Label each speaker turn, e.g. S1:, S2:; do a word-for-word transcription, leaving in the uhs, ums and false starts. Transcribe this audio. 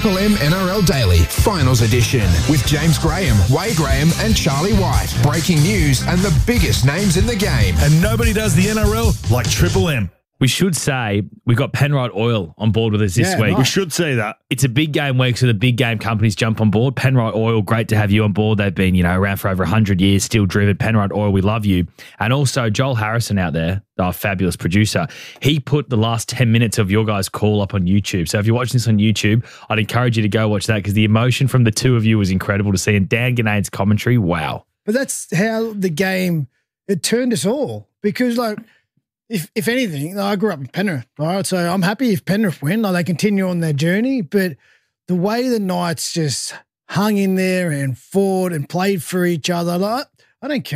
S1: Triple M N R L Daily Finals Edition with James Graham, Way Graham and Charlie White. Breaking news and the biggest names in the game.
S2: And nobody does the N R L like Triple M.
S3: We should say we got Penrite Oil on board with us this
S2: yeah,
S3: week.
S2: Nice. We should say that.
S3: It's a big game week, so the big game companies jump on board. Penrite Oil, great to have you on board. They've been, you know, around for over one hundred years, still driven. Penrite Oil, we love you. And also Joel Harrison out there, our fabulous producer, he put the last ten minutes of your guys' call up on YouTube. So if you're watching this on YouTube, I'd encourage you to go watch that because the emotion from the two of you was incredible to see. And Dan Gannade's commentary, wow.
S4: But that's how the game, it turned us all because, like, If if anything, I grew up in Penrith, right? So I'm happy if Penrith win, like they continue on their journey. But the way the Knights just hung in there and fought and played for each other, like I don't care.